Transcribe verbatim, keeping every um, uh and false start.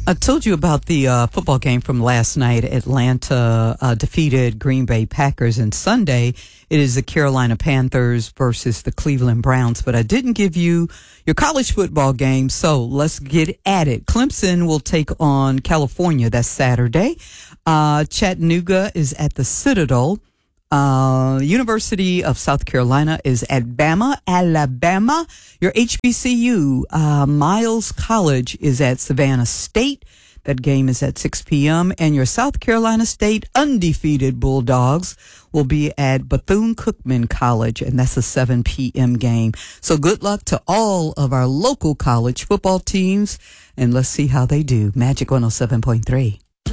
I told you about the uh, football game from last night. Atlanta uh, defeated Green Bay Packers, and Sunday it is the Carolina Panthers versus the Cleveland Browns. But I didn't give you your college football game, so let's get at it. Clemson will take on California. That's Saturday. Uh, Chattanooga is at the Citadel. Uh, University of South Carolina is at Bama, Alabama. Your H B C U, uh, Miles College is at Savannah State. That game is at six p.m. And your South Carolina State undefeated Bulldogs will be at Bethune-Cookman College, and that's a seven p.m. game. So good luck to all of our local college football teams, and let's see how they do. Magic one oh seven point three.